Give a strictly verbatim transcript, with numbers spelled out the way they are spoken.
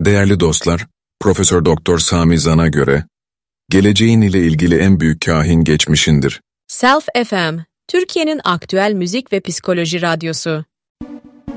Değerli dostlar, Profesör Doktor Sami Zan'a göre, geleceğin ile ilgili en büyük kahin geçmişindir. Self F M, Türkiye'nin aktüel müzik ve psikoloji radyosu.